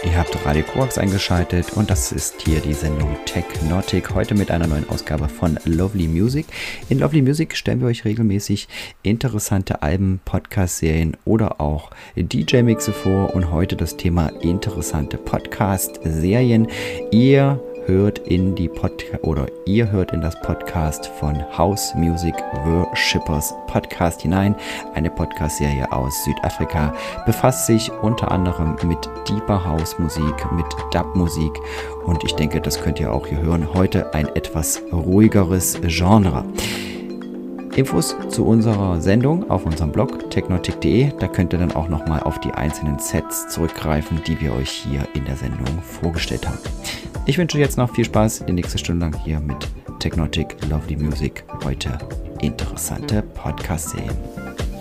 Ihr habt Radio Korax eingeschaltet und das ist hier die Sendung Technotic, heute mit einer neuen Ausgabe von Lovely Music. In Lovely Music stellen wir euch regelmäßig interessante Alben, Podcast-Serien oder auch DJ-Mixe vor und heute das Thema interessante Podcast-Serien. Ihr hört in das Podcast von House Music Worshippers Podcast hinein. Eine Podcast-Serie aus Südafrika befasst sich unter anderem mit Deeper House Musik, mit Dub-Musik und ich denke, das könnt ihr auch hier hören. Heute ein etwas ruhigeres Genre. Infos zu unserer Sendung auf unserem Blog technotic.de, da könnt ihr dann auch nochmal auf die einzelnen Sets zurückgreifen, die wir euch hier in der Sendung vorgestellt haben. Ich wünsche jetzt noch viel Spaß die nächste Stunde lang hier mit Technotic Lovely Music. Heute interessante Podcast-Serien.